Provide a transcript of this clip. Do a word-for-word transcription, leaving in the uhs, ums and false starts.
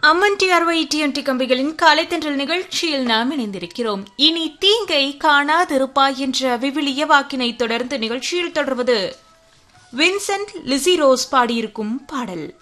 அம்மன் TRY DND கம்பிகளின் காலைத்தென்றல் நிகழ்ச்சியில் நாம் இணைந்திருக்கிறோம். இனி தீங்கை காணாதிருப்பாய் என்ற விவிலிய வாக்கினை தொடர்ந்து நிகழ்ச்சியில் தொடர்வது வின்சென்ட் லிசி ரோஸ் பாடியிருக்கும் பாடல்.